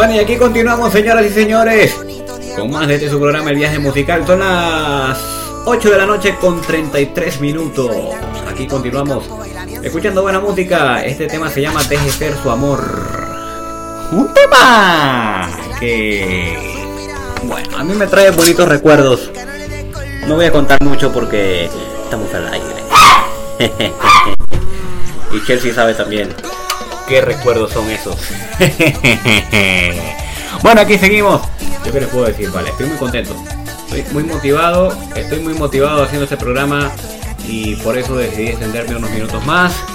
Bueno, y aquí continuamos, señoras y señores, con más de su programa El Viaje Musical. Son las 8 de la noche con 33 minutos. Aquí continuamos escuchando buena música. Este tema se llama Deje Ser Su Amor. Un tema que, bueno, a mí me trae bonitos recuerdos. No voy a contar mucho porque estamos al aire. Y Chelsea sabe también qué recuerdos son esos. Bueno, aquí seguimos. Yo qué les puedo decir, vale, estoy muy contento. Estoy muy motivado haciendo este programa y por eso decidí extenderme unos minutos más.